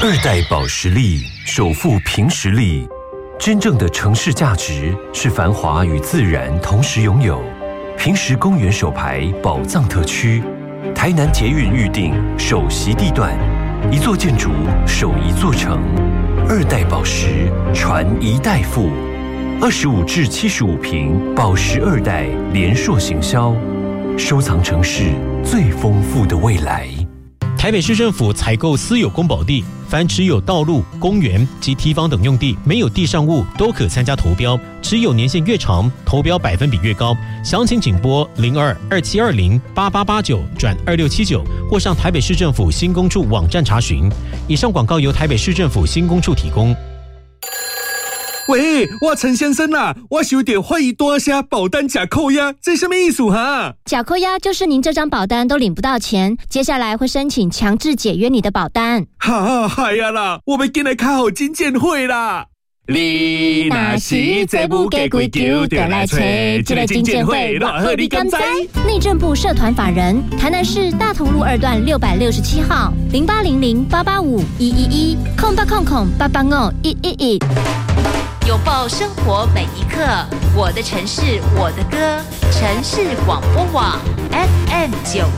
二代保时力首富凭实力，真正的城市价值是繁华与自然同时拥有。平实公园首排宝藏特区，台南捷运预定首席地段，一座建筑守一座城。二代保时传一代富，25至75坪保时二代联硕行销，收藏城市最丰富的未来。 台北市政府采购私有公保地，凡持有道路、公园及堤防等用地没有地上物都可参加投标，持有年限越长，投标百分比越高。详情请拨02-2720-8889-2679或上台北市政府新工处网站查询。以上广告由台北市政府新工处提供。 喂，我陈先生啊，我收到惠多些保单假扣押，这什么意思哈？ 假扣押就是您这张保单都领不到钱，接下来会申请强制解约你的保单。 哈，嗨呀啦，我们今来开好金监会啦！你若是再不给规矩，就来找这个金监会，偌好你敢知？ 内政部社团法人，台南市大同路2段667号，0800-885-111，0800-885-111。 拥抱生活每一刻，我的城市，我的歌，城市广播网 FM9。